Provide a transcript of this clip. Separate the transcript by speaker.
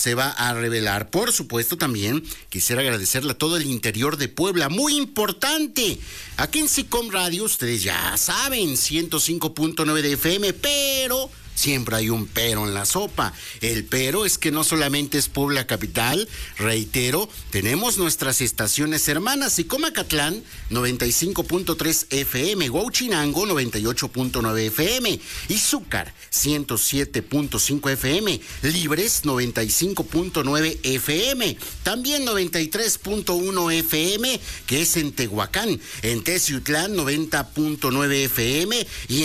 Speaker 1: se va a revelar. Por supuesto, también quisiera agradecerle a todo el interior de Puebla, muy importante. Aquí en SICOM Radio, ustedes ya saben, 105.9 de FM, pero siempre hay un pero en la sopa. El pero es que no solamente es Puebla capital, reitero, tenemos nuestras estaciones hermanas, SICOM Acatlán 95.3 FM, Huauchinango 98.9 FM, Izúcar 107.5 FM, Libres 95.9 FM, también 93.1 FM, que es en Tehuacán, en Teciutlán 90.9 FM y